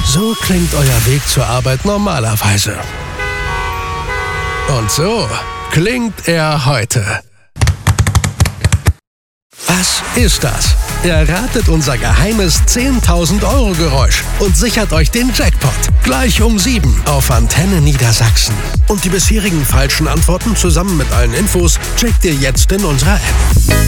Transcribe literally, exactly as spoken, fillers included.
So klingt euer Weg zur Arbeit normalerweise. Und so klingt er heute. Was ist das? Erratet unser geheimes zehntausend Euro Geräusch und sichert euch den Jackpot. Gleich um sieben auf Antenne Niedersachsen. Und die bisherigen falschen Antworten zusammen mit allen Infos checkt ihr jetzt in unserer App.